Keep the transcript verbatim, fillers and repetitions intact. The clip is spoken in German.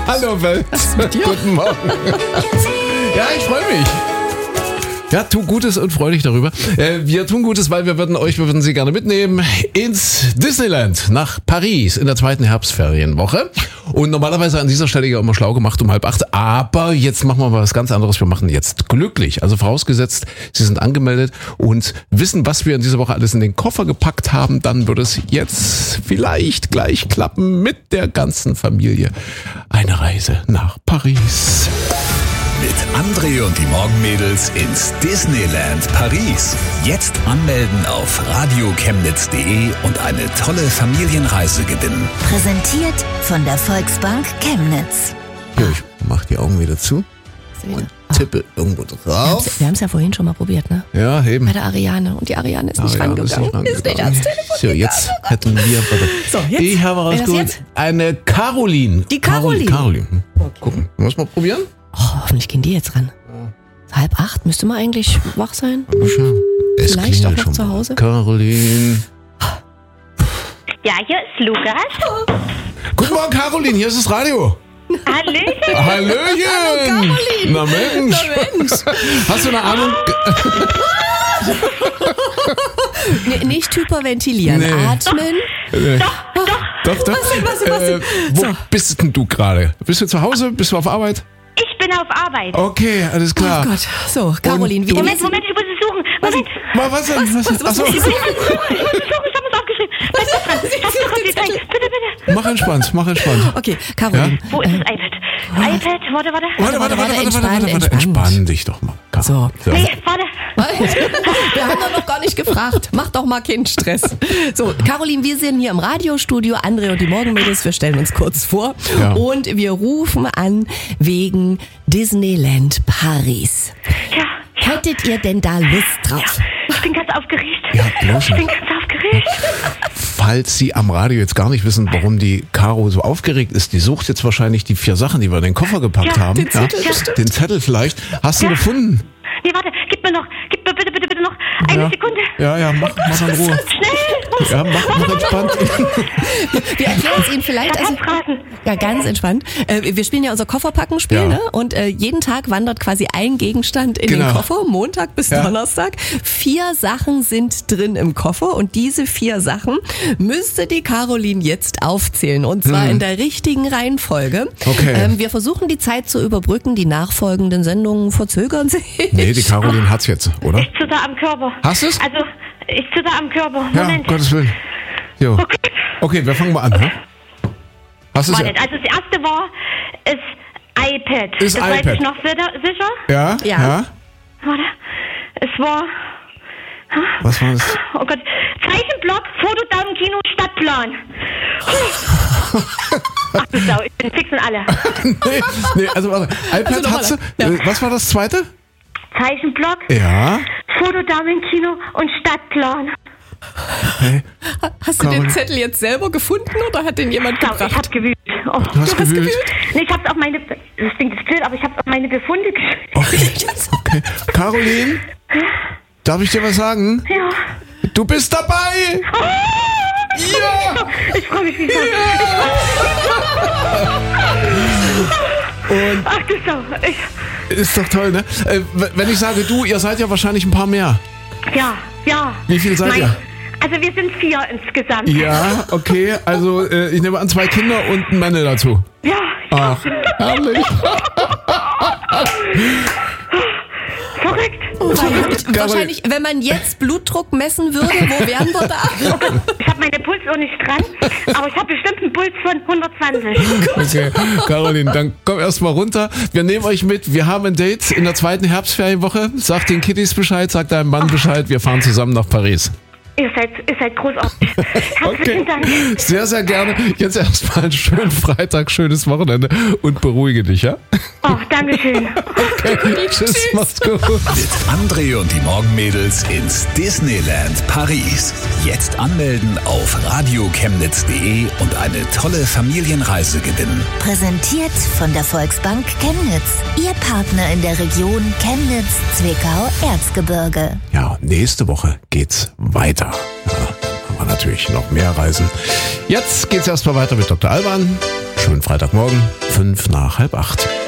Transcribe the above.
Hallo Welt. Guten Morgen. Ja, ich freue mich. Ja, tu Gutes und freu dich darüber. Äh, wir tun Gutes, weil wir würden euch, wir würden Sie gerne mitnehmen ins Disneyland nach Paris in der zweiten Herbstferienwoche. Und normalerweise an dieser Stelle ja immer schlau gemacht um halb acht. Aber jetzt machen wir mal was ganz anderes. Wir machen jetzt glücklich. Also vorausgesetzt, Sie sind angemeldet und wissen, was wir in dieser Woche alles in den Koffer gepackt haben. Dann wird es jetzt vielleicht gleich klappen mit der ganzen Familie. Eine Reise nach Paris. Mit André und die Morgenmädels ins Disneyland Paris. Jetzt anmelden auf radio chemnitz punkt de und eine tolle Familienreise gewinnen. Präsentiert von der Volksbank Chemnitz. Ja, ich mach die Augen wieder zu und tippe irgendwo drauf. Wir haben es ja vorhin schon mal probiert, ne? Ja, eben. Bei der Ariane. Und die Ariane ist nicht Ariane ist rangegangen. nicht Ist nicht ans Telefon So, jetzt hätten wir... So, jetzt. Ich habe Wer das rausgeholt. jetzt? Eine Caroline. Die Caroline. Caroline. Hm. Gucken. Wollen wir es mal probieren? Oh, hoffentlich gehen die jetzt ran. Halb acht, müsste man eigentlich wach sein. Es Vielleicht auch klingelt noch schon zu mal. Hause. Caroline. Ja, hier ist Lukas. Guten Morgen, Caroline. Hier ist das Radio. Hallöchen. Hallöchen. Na Mensch. Na Mensch. Hast du eine Ahnung? N- nicht hyperventilieren, Nee. atmen. Nee. Doch, doch. Was denn, was denn, was denn? Äh, wo So. bist denn du gerade? Bist du zu Hause? Bist du auf Arbeit? Ich bin auf Arbeit. Okay, alles klar. Oh Gott. So, Caroline, wie Moment, geht's? Moment, ich muss es suchen. Moment. Mal, was denn? Was, was- was Achso, Ich muss es suchen, ich habe es aufgeschrieben. Bleib da dran. Ich hab's Sie noch sucht die den Zeit. Zettel. Bitte, bitte. mach entspannt, mach entspannt. Okay, Caroline. Wo ist das iPad? iPad, warte, warte. Warte, warte, warte, warte, warte, entspannt, warte, warte. entspannt. Entspann dich doch mal. Caro. So. Nee, warte. Wir haben doch noch gar nicht gefragt. Mach doch mal keinen Stress. So, Caroline, wir sind hier im Radiostudio. André und die Morgenmädels, wir stellen uns kurz vor. Ja. Und wir rufen an wegen Disneyland Paris. Ja, Hättet ihr denn da Lust drauf? ich bin ganz aufgeregt. Ja, bloß Ich bin nicht. ganz aufgeregt. Falls Sie am Radio jetzt gar nicht wissen, warum die Caro so aufgeregt ist, die sucht jetzt wahrscheinlich die vier Sachen, die wir in den Koffer gepackt Ja, haben. den Zettel, ja, bestimmt. den Zettel vielleicht. Hast du Ja. gefunden? Nee, warte, gib mir noch, gib mir bitte, bitte, bitte noch eine ja. Sekunde. Ja, ja, mach, mach in Ruhe. Schnell. Ja, mach, mach entspannt. Wir erklären es Ihnen vielleicht. Also, Herzrasen. ja, ganz entspannt. Äh, wir spielen ja unser Kofferpackenspiel, Ja. ne? Und äh, jeden Tag wandert quasi ein Gegenstand in Genau. den Koffer, Montag bis Ja. Donnerstag. Vier Sachen sind drin im Koffer und diese vier Sachen müsste die Caroline jetzt aufzählen und zwar in der richtigen Reihenfolge. Okay. Ähm, wir versuchen die Zeit zu überbrücken, die nachfolgenden Sendungen verzögern sich. Nee, die Caroline hat's jetzt, oder? Ich zitter am Körper. Hast du's? Also, ich zitter am Körper. Ja, Moment. um Gottes Willen. Jo. Okay. Okay, wir fangen mal an. Hä? Hast du's? Warte, also das erste war, ist iPad. Ist das weiß iPad. ich noch sicher. sicher. Ja? Ja. Warte, es war, Was war das? oh Gott, Zeichenblock, Fotodaumenkino, Stadtplan. Ach du Sau, ich bin fix und alle. nee, nee, also warte. iPad Also noch hat sie. mal. Äh, Was war das zweite? Zeichenblock, Ja. Fotodaumenkino und Stadtplan. Okay. Hast du den Caroline. Zettel jetzt selber gefunden oder hat den jemand Sau, ich gebracht? hab gewühlt. Oh. Du hast gewühlt. Nee, ich hab's auf meine, das klingt jetzt blöd, aber ich hab's auf meine Befunde geschrieben. Okay. okay. Caroline, darf ich dir was sagen? Ja. Du bist dabei! Ja! Ich freu mich wie Sau. Und Ach du Sau. Ich, ist doch toll, ne? Äh, w- wenn ich sage du, ihr seid ja wahrscheinlich ein paar mehr. ja, ja. Wie viel seid Mein- ihr? Also wir sind vier insgesamt. Ja, okay. Also äh, ich nehme an zwei Kinder und ein Männle dazu. Ja. Ach, herrlich. Verrückt. Wahrscheinlich, wahrscheinlich, wenn man jetzt Blutdruck messen würde, wo wären wir da? Ich habe meine Pulsuhr nicht dran, aber ich habe bestimmt einen Puls von hundertzwanzig. Okay, Caroline, dann komm erst mal runter. Wir nehmen euch mit. Wir haben ein Date in der zweiten Herbstferienwoche. Sag den Kiddies Bescheid, sag deinem Mann Bescheid. Wir fahren zusammen nach Paris. Ihr seid, ihr seid großartig. Herzlichen Okay, Dank. sehr, sehr gerne. Jetzt erstmal einen schönen Freitag, schönes Wochenende und beruhige dich, ja? Oh, Dankeschön. Okay, tschüss, mach's gut. Mit André und die Morgenmädels ins Disneyland Paris. Jetzt anmelden auf radio chemnitz punkt de und eine tolle Familienreise gewinnen. Präsentiert von der Volksbank Chemnitz. Ihr Partner in der Region Chemnitz, Zwickau, Erzgebirge. Ja, nächste Woche geht's weiter. Ja, wir natürlich noch mehr reisen. Jetzt geht's erstmal weiter mit Doktor Alban. Schönen Freitagmorgen, fünf nach halb acht.